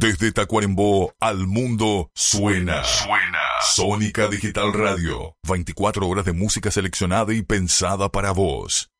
Desde Tacuarembó al mundo suena. Sónica Digital Radio. 24 horas de música seleccionada y pensada para vos.